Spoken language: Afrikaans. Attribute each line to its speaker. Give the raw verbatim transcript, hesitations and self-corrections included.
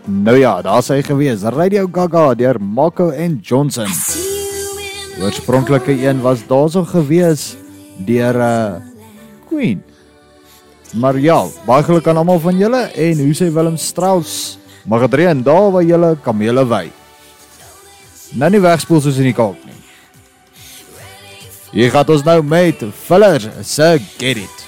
Speaker 1: Nou ja, daar is hy gewees, Radio Gaga deur Marco en Johnson. Die oorspronklike een was daarso gewees deur uh, Queen. Maar ja, baie geluk aan almal van julle en hoe sê Willem Strauss, mag het reën daar waar julle kamele wei. Nou nie wegspoel soos in die kalk nie. Hier gaat ons nou met Fillers se Get It.